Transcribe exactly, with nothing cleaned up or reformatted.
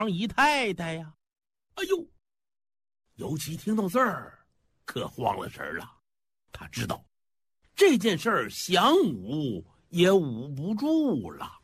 姨太太呀。哎呦，尤其听到这儿，可慌了神了。他知道这件事儿想捂也捂不住了。